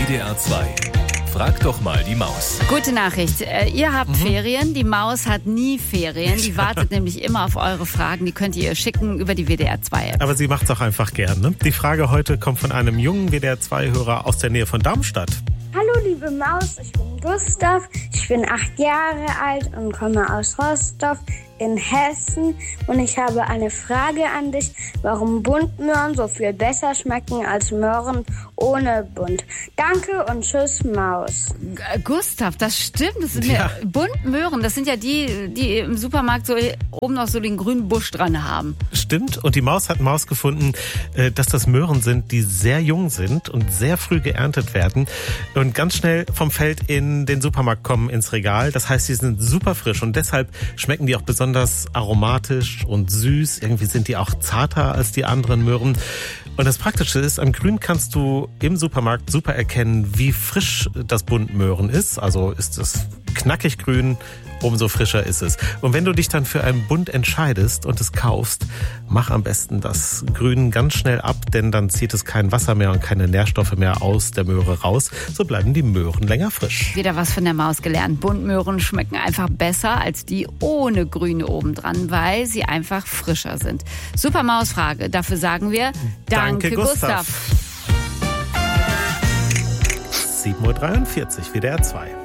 WDR 2. Frag doch mal die Maus. Gute Nachricht. Ihr habt Ferien, die Maus hat nie Ferien. Die wartet nämlich immer auf eure Fragen. Die könnt ihr schicken über die WDR 2-App. Aber sie macht's auch einfach gern, ne? Die Frage heute kommt von einem jungen WDR 2-Hörer aus der Nähe von Darmstadt. Hallo liebe Maus, ich bin Gustav, ich bin 8 Jahre alt und komme aus Rostock in Hessen und ich habe eine Frage an dich, warum Buntmöhren so viel besser schmecken als Möhren ohne Bunt. Danke und tschüss Maus. Gustav, das stimmt. Das sind ja Buntmöhren. Das sind ja die im Supermarkt so oben noch so den grünen Busch dran haben. Stimmt. Und die Maus hat gefunden, dass das Möhren sind, die sehr jung sind und sehr früh geerntet werden und ganz schnell vom Feld in den Supermarkt kommen, ins Regal. Das heißt, die sind super frisch und deshalb schmecken die auch besonders aromatisch und süß. Irgendwie sind die auch zarter als die anderen Möhren. Und das Praktische ist, am Grün kannst du im Supermarkt super erkennen, wie frisch das Buntmöhren ist. Also ist es knackig grün, umso frischer ist es. Und wenn du dich dann für ein Bunt entscheidest und es kaufst, mach am besten das Grün ganz schnell ab, denn dann zieht es kein Wasser mehr und keine Nährstoffe mehr aus der Möhre raus. So bleiben die Möhren länger frisch. Wieder was von der Maus gelernt. Buntmöhren schmecken einfach besser als die ohne Grüne obendran, weil sie einfach frischer sind. Super Mausfrage. Dafür sagen wir Danke Gustav. 7:43 Uhr, WDR 2.